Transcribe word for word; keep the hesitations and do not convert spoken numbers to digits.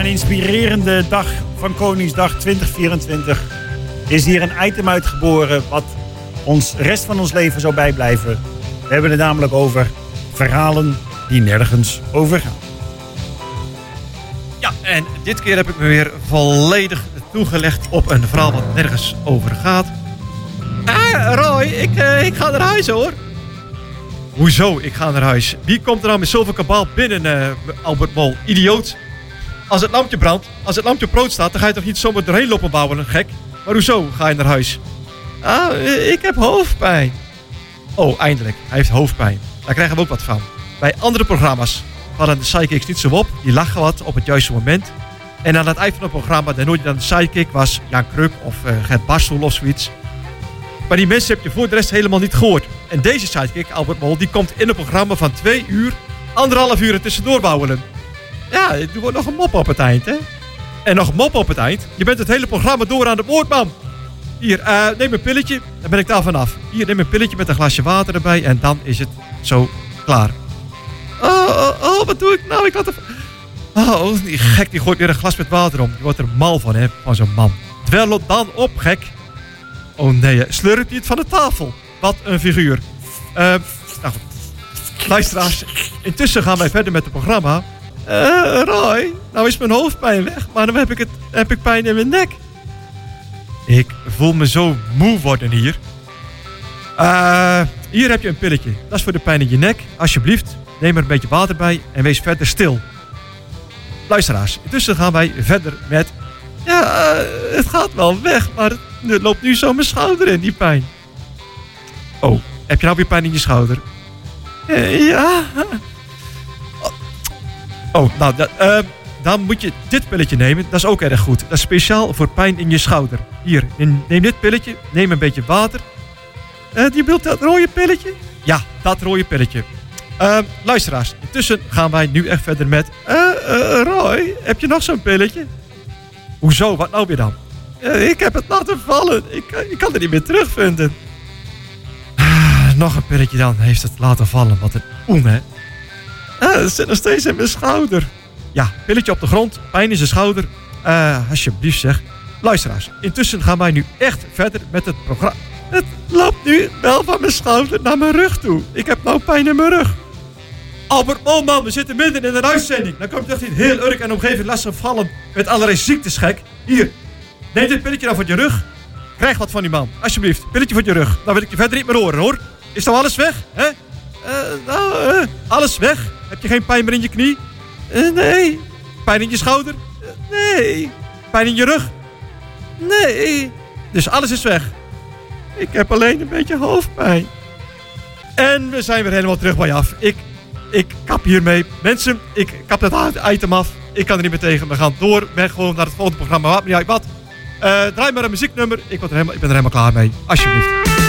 inspirerende dag van Koningsdag twintig vierentwintig is hier een item uitgeboren wat ons de rest van ons leven zou bijblijven. We hebben het namelijk over verhalen die nergens over gaan. Ja, en dit keer heb ik me weer volledig toegelegd op een verhaal wat nergens over gaat. Ah, Roy, ik, uh, ik ga naar huis hoor. Hoezo, ik ga naar huis? Wie komt er nou met zoveel kabaal binnen, uh, Albert Mol? Idioot. Als het lampje brandt, als het lampje op rood staat, dan ga je toch niet zomaar doorheen lopen bouwen, gek? Maar hoezo ga je naar huis? Ah, uh, ik heb hoofdpijn. Oh, eindelijk. Hij heeft hoofdpijn. Daar krijgen we ook wat van. Bij andere programma's vallen de sidekicks niet zo op. Die lachen wat op het juiste moment. En aan het eind van het programma, dan nooit dan de sidekick was Jan Kruk of uh, Gert Barstoel of zoiets. Maar die mensen heb je voor de rest helemaal niet gehoord. En deze sidekick, Albert Mol, die komt in een programma van twee uur, anderhalf uur er tussendoor bouwen. Ja, er wordt nog een mop op het eind, hè? En nog een mop op het eind. Je bent het hele programma door aan de woord, man. Hier, uh, neem een pilletje, dan ben ik daar vanaf. Hier, neem een pilletje met een glasje water erbij en dan is het zo klaar. Oh, oh, oh, wat doe ik nou? Ik laat er... Oh, die gek, die gooit weer een glas met water om. Je wordt er mal van, hè, van zo'n man. Dwel dan op, gek. Oh nee, slurpt hij het van de tafel. Wat een figuur. Uh, nou, luisteraars, intussen gaan wij verder met het programma. Uh, Roy, nou is mijn hoofdpijn weg, maar dan heb ik, het, heb ik pijn in mijn nek. Ik voel me zo moe worden hier. Uh, hier heb je een pilletje. Dat is voor de pijn in je nek. Alsjeblieft, neem er een beetje water bij en wees verder stil. Luisteraars, intussen gaan wij verder met... Ja, uh, het gaat wel weg, maar het loopt nu zo mijn schouder in, die pijn. Oh, heb je nou weer pijn in je schouder? Uh, ja. Oh, nou, da, uh, dan moet je dit pilletje nemen. Dat is ook erg goed. Dat is speciaal voor pijn in je schouder. Hier, neem dit pilletje. Neem een beetje water. Uh, die bedoelt dat rode pilletje? Ja, dat rode pilletje. Uh, luisteraars, intussen gaan wij nu echt verder met... Uh, uh, Roy, heb je nog zo'n pilletje? Hoezo? Wat nou weer dan? Uh, ik heb het laten vallen. Ik, ik kan het niet meer terugvinden. Uh, nog een pilletje dan. Heeft het laten vallen. Wat een oen, hè? Uh, het zit nog steeds in mijn schouder. Ja, pilletje op de grond. Pijn in zijn schouder. Uh, alsjeblieft zeg. Luisteraars, intussen gaan wij nu echt verder met het programma. Het loopt nu wel van mijn schouder naar mijn rug toe. Ik heb nou pijn in mijn rug. Albert Molman, we zitten midden in een uitzending. Dan komt toch niet heel Urk en omgeving last van vallen met allerlei ziektes, gek. Hier, neem dit pilletje dan voor je rug. Krijg wat van die man, alsjeblieft. Pilletje voor je rug. Dan wil ik je verder niet meer horen, hoor. Is nou alles weg, hè? Uh, nou, uh, alles weg. Heb je geen pijn meer in je knie? Uh, nee. Pijn in je schouder? Uh, nee. Pijn in je rug? Nee. Dus alles is weg. Ik heb alleen een beetje hoofdpijn. En we zijn weer helemaal terug bij je af. Ik... Ik kap hiermee. Mensen, ik kap dat item af. Ik kan er niet meer tegen. We gaan door. Weg gewoon naar het volgende programma. Wat, wat. Uh, draai maar een muzieknummer. Ik, word er helemaal, ik ben er helemaal klaar mee. Alsjeblieft.